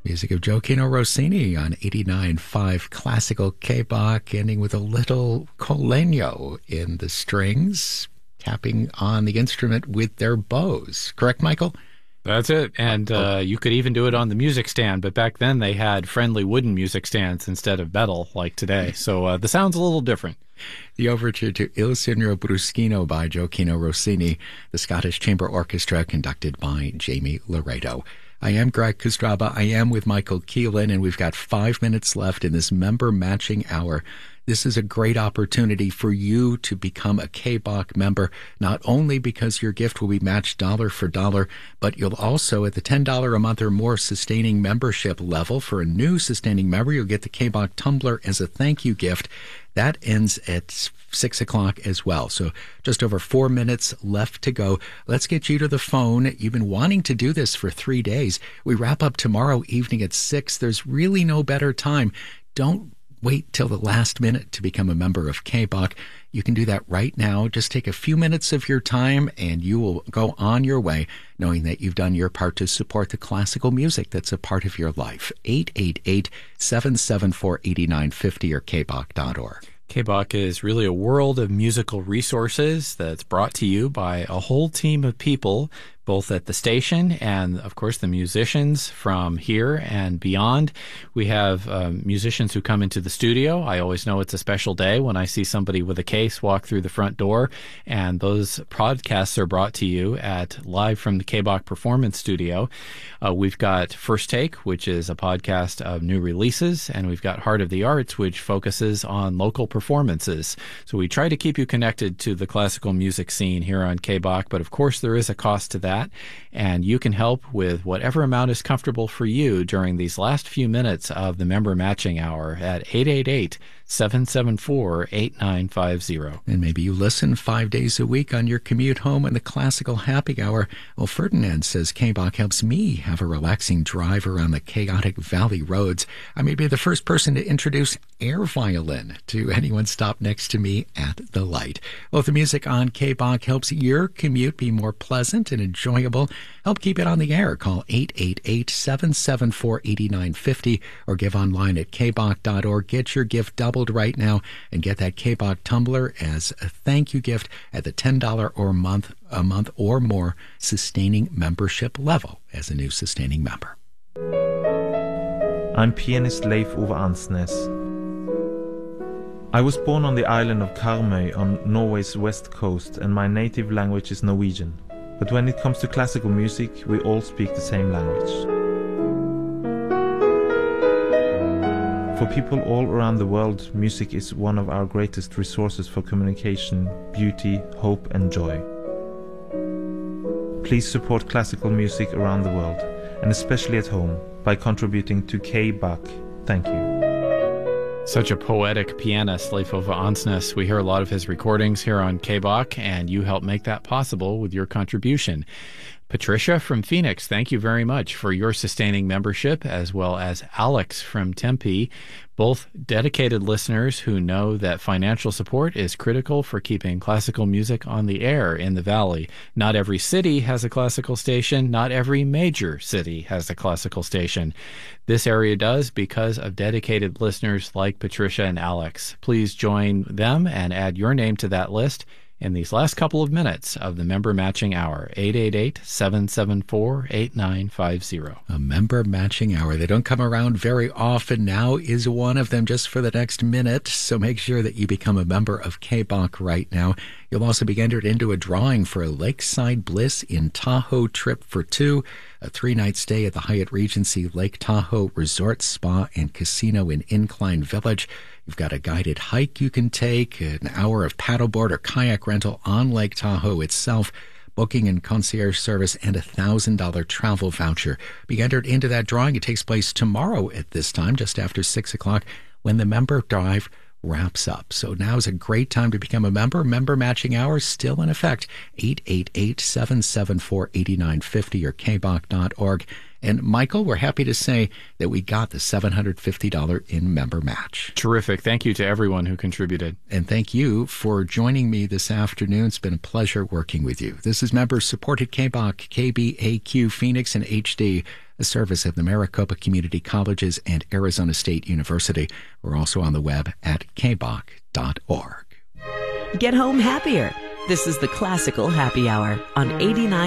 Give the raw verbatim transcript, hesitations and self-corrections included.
Music of Gioacchino Rossini on eighty-nine point five Classical K-Bach, ending with a little Colegno in the strings, tapping on the instrument with their bows. Correct, Michael? That's it. And uh, you could even do it on the music stand, but back then they had friendly wooden music stands instead of metal like today. So uh, the sound's a little different. The overture to Il Signor Bruschino by Gioacchino Rossini, the Scottish Chamber Orchestra, conducted by Jamie Laredo. I am Greg Kostraba. I am with Michael Keelan, and we've got five minutes left in this member matching hour. This is a great opportunity for you to become a K-Bach member, not only because your gift will be matched dollar for dollar, but you'll also, at the ten dollars a month or more sustaining membership level, for a new sustaining member, you'll get the K-Bach tumbler as a thank you gift. That ends at six o'clock as well. So just over four minutes left to go. Let's get you to the phone. You've been wanting to do this for three days. We wrap up tomorrow evening at six. There's really no better time. Don't wait till the last minute to become a member of K-Bach. You can do that right now. Just take a few minutes of your time and you will go on your way knowing that you've done your part to support the classical music that's a part of your life. eight eight eight, seven seven four, eight nine five zero or k bach dot org. K-Bach is really a world of musical resources that's brought to you by a whole team of people, both at the station and, of course, the musicians from here and beyond. We have um, musicians who come into the studio. I always know it's a special day when I see somebody with a case walk through the front door, and those podcasts are brought to you at Live from the K-Bach Performance Studio. Uh, we've got First Take, which is a podcast of new releases, and we've got Heart of the Arts, which focuses on local performances. So we try to keep you connected to the classical music scene here on K-Bach, but of course there is a cost to that. And you can help with whatever amount is comfortable for you during these last few minutes of the member matching hour at eight eight eight, seven seven four, eight nine five zero. And maybe you listen five days a week on your commute home in the classical happy hour. Well, Ferdinand says K-Bach helps me have a relaxing drive around the chaotic valley roads. I may be the first person to introduce air violin to anyone stopped next to me at the light. Well, if the music on K-Bach helps your commute be more pleasant and enjoyable, help keep it on the air. Call eight eight eight, seven seven four, eight nine five zero or give online at k bach dot org. Get your gift doubled right now and get that K-Bach tumbler as a thank you gift at the ten dollars or a month, a month or more sustaining membership level as a new sustaining member. I'm pianist Leif Ove Ansnes. I was born on the island of Karmøy on Norway's west coast, and my native language is Norwegian. But when it comes to classical music, we all speak the same language. For people all around the world, music is one of our greatest resources for communication, beauty, hope and joy. Please support classical music around the world, and especially at home, by contributing to K-Bach. Thank you. Such a poetic pianist, Leif Ove Ansnes. We hear a lot of his recordings here on K-Bach, and you help make that possible with your contribution. Patricia from Phoenix, thank you very much for your sustaining membership, as well as Alex from Tempe, both dedicated listeners who know that financial support is critical for keeping classical music on the air in the Valley. Not every city has a classical station. Not every major city has a classical station. This area does because of dedicated listeners like Patricia and Alex. Please join them and add your name to that list in these last couple of minutes of the member matching hour. Eight eight eight, seven seven four, eight nine five zero. A member matching hour. They don't come around very often. Now is one of them just for the next minute. So make sure that you become a member of K-Bach right now. You'll also be entered into a drawing for a Lakeside Bliss in Tahoe trip for two, a three-night stay at the Hyatt Regency Lake Tahoe Resort Spa and Casino in Incline Village. You've got a guided hike you can take, an hour of paddleboard or kayak rental on Lake Tahoe itself, booking and concierge service, and a one thousand dollars travel voucher. Be entered into that drawing. It takes place tomorrow at this time, just after six o'clock, when the member drive wraps up. So now is a great time to become a member. Member matching hours still in effect. eight eight eight, seven seven four, eight nine five zero or k bach dot org. And Michael, we're happy to say that we got the seven hundred fifty dollars in-member match. Terrific. Thank you to everyone who contributed. And thank you for joining me this afternoon. It's been a pleasure working with you. This is member-supported K B O C, K B A Q Phoenix and H D, a service of the Maricopa Community Colleges and Arizona State University. We're also on the web at k b o c dot org. Get home happier. This is the Classical Happy Hour on eighty-nine.